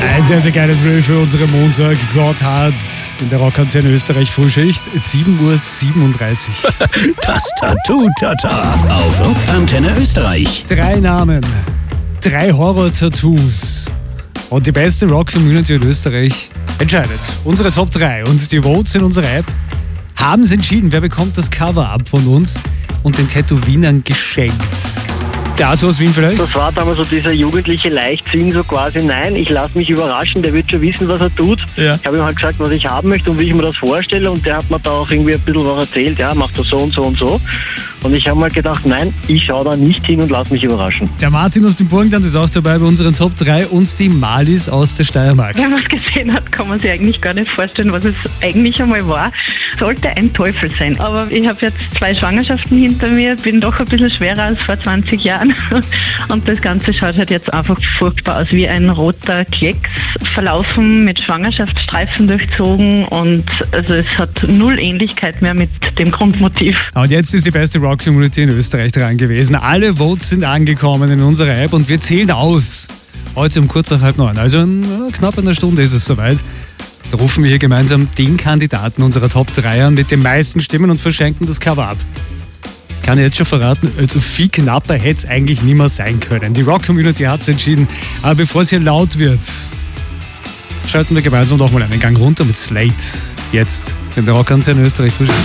Ein sehr, sehr geiles Reel für unsere Montag. Gotthard in der Rockantenne Österreich Frühschicht. 7:37 Uhr. Das Tattoo-Tata auf Rockantenne Österreich. 3 Namen, 3 Horror-Tattoos. Und die beste Rock-Community in Österreich entscheidet. Unsere Top 3 und die Votes in unserer App haben es entschieden, wer bekommt das Cover-Up von uns und den Tätowierern geschenkt. Der Arthur aus Wien vielleicht? Das war damals so dieser jugendliche Leichtsinn, so quasi, nein, ich lasse mich überraschen, der wird schon wissen, was er tut. Ja. Ich habe ihm halt gesagt, was ich haben möchte und wie ich mir das vorstelle, und der hat mir da auch irgendwie ein bisschen was erzählt, ja, macht das so und so und so. Und ich habe mal gedacht, nein, ich schaue da nicht hin und lasse mich überraschen. Der Martin aus dem Burgenland ist auch dabei bei unseren Top 3 und die Malis aus der Steiermark. Wenn man es gesehen hat, kann man sich eigentlich gar nicht vorstellen, was es eigentlich einmal war. Sollte ein Teufel sein. Aber ich habe jetzt 2 Schwangerschaften hinter mir, bin doch ein bisschen schwerer als vor 20 Jahren. Und das Ganze schaut halt jetzt einfach furchtbar aus, wie ein roter Klecks verlaufen, mit Schwangerschaftsstreifen durchzogen, und also es hat null Ähnlichkeit mehr mit dem Grundmotiv. Und jetzt ist die beste Rock-Community in Österreich dran gewesen. Alle Votes sind angekommen in unserer App und wir zählen aus. Heute um kurz nach 8:30. Also in knapp einer Stunde ist es soweit. Da rufen wir hier gemeinsam den Kandidaten unserer Top 3 an mit den meisten Stimmen und verschenken das Cover ab. Ich kann jetzt schon verraten, also viel knapper hätte es eigentlich nicht mehr sein können. Die Rock-Community hat es entschieden. Aber bevor es hier laut wird, schalten wir gemeinsam noch mal einen Gang runter mit Slate. Jetzt in der Rockantenne Österreich.